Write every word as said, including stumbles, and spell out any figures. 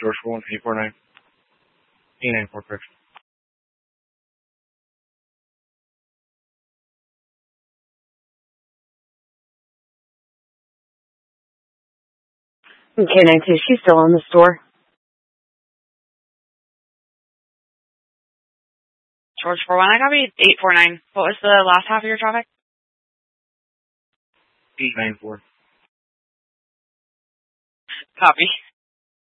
George four one eight four nine. eight nine four, correction. Okay, nine two, she's still on the store. George four one, I copy eight four nine. What was the last half of your traffic? eight nine four. Copy.